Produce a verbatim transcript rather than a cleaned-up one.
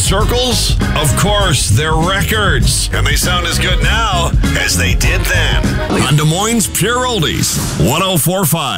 circles? Of course, they're records. And they sound as good now as they did then. On Des Moines' Pure Oldies, one oh four point five.